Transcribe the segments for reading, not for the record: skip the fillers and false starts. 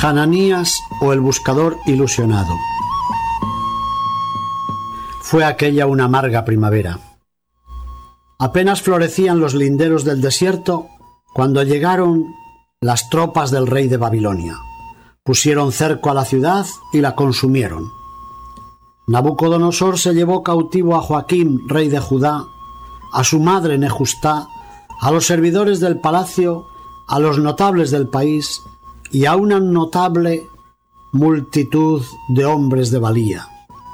Hananías o el buscador ilusionado. Fue aquella una amarga primavera. Apenas florecían los linderos del desierto cuando llegaron las tropas del rey de Babilonia. Pusieron cerco a la ciudad y la consumieron. Nabucodonosor se llevó cautivo a Joaquín, rey de Judá, a su madre Nejustá, a los servidores del palacio, a los notables del país y a una notable multitud de hombres de valía.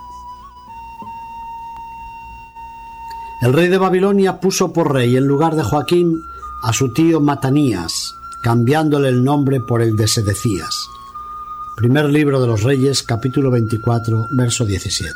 El rey de Babilonia puso por rey en lugar de Joaquín a su tío Matanías, cambiándole el nombre por el de Sedecías. Primer libro de los Reyes, capítulo 24, verso 17.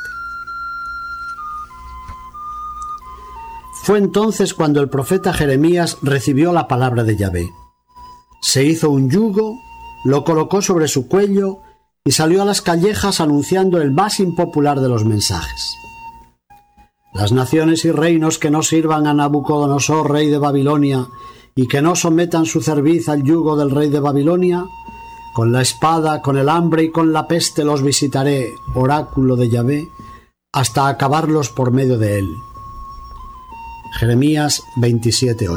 Fue entonces cuando el profeta Jeremías recibió la palabra de Yahvé. Se hizo un yugo, lo colocó sobre su cuello y salió a las callejas anunciando el más impopular de los mensajes. Las naciones y reinos que no sirvan a Nabucodonosor, rey de Babilonia, y que no sometan su cerviz al yugo del rey de Babilonia, con la espada, con el hambre y con la peste los visitaré, oráculo de Yahvé, hasta acabarlos por medio de él. Jeremías 27:8.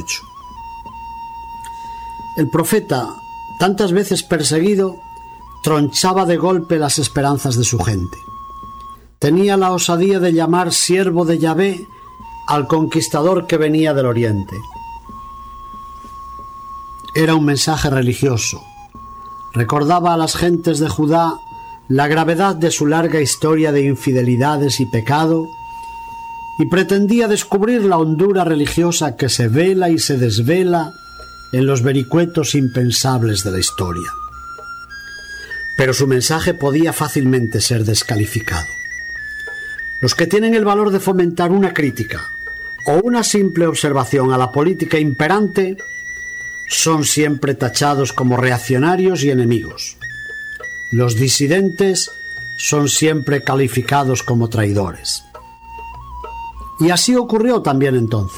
El profeta, tantas veces perseguido, tronchaba de golpe las esperanzas de su gente. Tenía la osadía de llamar siervo de Yahvé al conquistador que venía del oriente. Era un mensaje religioso. Recordaba a las gentes de Judá la gravedad de su larga historia de infidelidades y pecado y pretendía descubrir la hondura religiosa que se vela y se desvela en los vericuetos impensables de la historia. Pero su mensaje podía fácilmente ser descalificado. Los que tienen el valor de fomentar una crítica o una simple observación a la política imperante son siempre tachados como reaccionarios y enemigos. Los disidentes son siempre calificados como traidores. Y así ocurrió también entonces.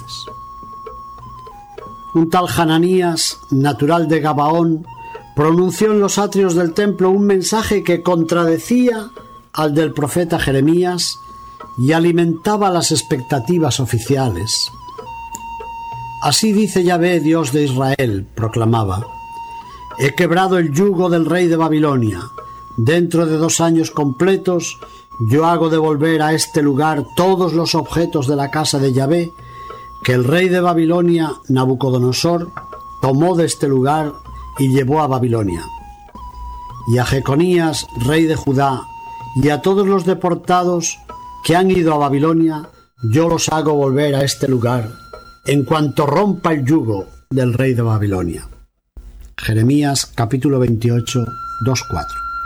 Un tal Hananías, natural de Gabaón, pronunció en los atrios del templo un mensaje que contradecía al del profeta Jeremías y alimentaba las expectativas oficiales. Así dice Yahvé, Dios de Israel, proclamaba: he quebrado el yugo del rey de Babilonia. Dentro de 2 años completos yo hago devolver a este lugar todos los objetos de la casa de Yahvé que el rey de Babilonia, Nabucodonosor, tomó de este lugar y llevó a Babilonia. Y a Jeconías, rey de Judá, y a todos los deportados que han ido a Babilonia, yo los hago volver a este lugar en cuanto rompa el yugo del rey de Babilonia. Jeremías capítulo 28, 2-4.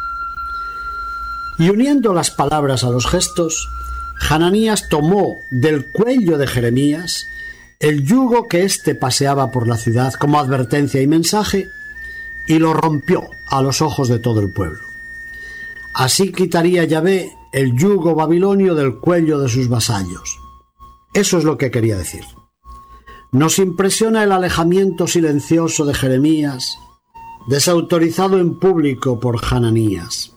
Y uniendo las palabras a los gestos, Hananías tomó del cuello de Jeremías el yugo que éste paseaba por la ciudad como advertencia y mensaje, y lo rompió a los ojos de todo el pueblo. Así quitaría Yahvé el yugo babilonio del cuello de sus vasallos. Eso es lo que quería decir. Nos impresiona el alejamiento silencioso de Jeremías, desautorizado en público por Hananías.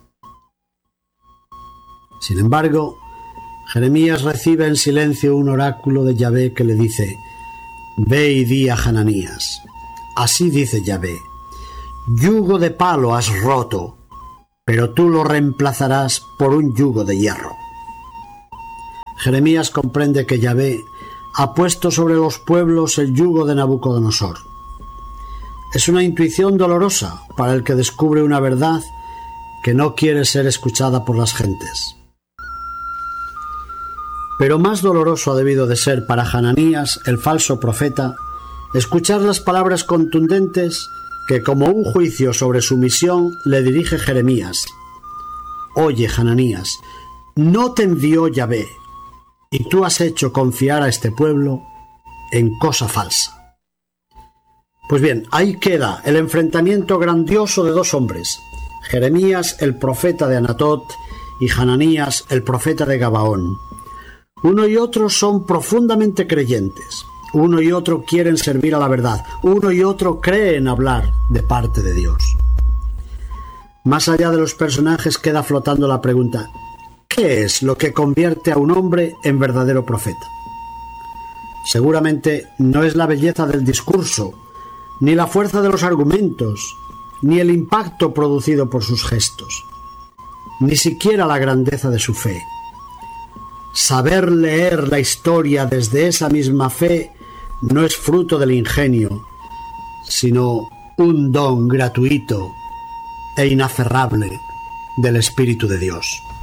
Sin embargo, Jeremías recibe en silencio un oráculo de Yahvé que le dice: ve y di a Hananías, así dice Yahvé, yugo de palo has roto, pero tú lo reemplazarás por un yugo de hierro. Jeremías comprende que Yahvé ha puesto sobre los pueblos el yugo de Nabucodonosor. Es una intuición dolorosa para el que descubre una verdad que no quiere ser escuchada por las gentes. Pero más doloroso ha debido de ser para Hananías, el falso profeta, escuchar las palabras contundentes que, como un juicio sobre su misión, le dirige Jeremías. Oye, Hananías, no te envió Yahvé, y tú has hecho confiar a este pueblo en cosa falsa. Pues bien, ahí queda el enfrentamiento grandioso de 2 hombres, Jeremías, el profeta de Anatot, y Hananías, el profeta de Gabaón. Uno y otro son profundamente creyentes. Uno y otro quieren servir a la verdad. Uno y otro creen hablar de parte de Dios. Más allá de los personajes queda flotando la pregunta: ¿qué es lo que convierte a un hombre en verdadero profeta? Seguramente no es la belleza del discurso, ni la fuerza de los argumentos, ni el impacto producido por sus gestos, ni siquiera la grandeza de su fe. Saber leer la historia desde esa misma fe no es fruto del ingenio, sino un don gratuito e inaferrable del Espíritu de Dios.